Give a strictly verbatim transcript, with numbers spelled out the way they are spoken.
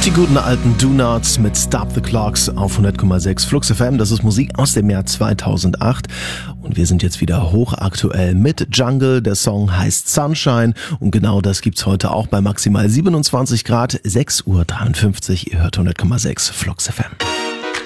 Die guten alten Do-Nots mit Stop the Clocks auf hundert Komma sechs Flux F M. Das ist Musik aus dem Jahr zweitausendacht. Und wir sind jetzt wieder hochaktuell mit Jungle. Der Song heißt Sunshine. Und genau das gibt's heute auch bei maximal siebenundzwanzig Grad, sechs Uhr dreiundfünfzig. Ihr hört hundert Komma sechs Flux F M.